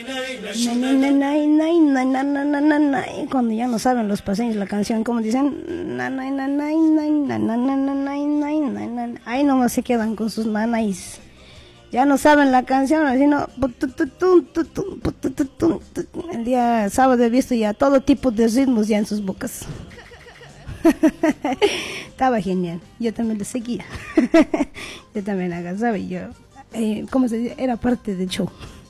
Cuando ya no saben los paseños la canción, como dicen, ahí nomás se quedan con sus nanáis. Ya no saben la canción, sino el día sábado he visto ya todo tipo de ritmos ya en sus bocas. Estaba genial, yo también le seguía. Yo también agasaba y yo, ¿cómo se dice? Era parte del show.